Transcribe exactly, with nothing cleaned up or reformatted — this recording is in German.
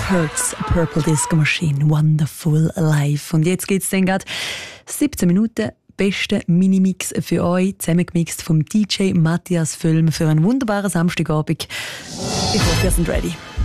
Hertz, Purple Disco Machine, Wonderful Life. Und jetzt gibt es dann gerade siebzehn Minuten besten Minimix für euch, zusammengemixt vom D J Matthias Film für einen wunderbaren Samstagabend. Ich hoffe, ihr seid ready.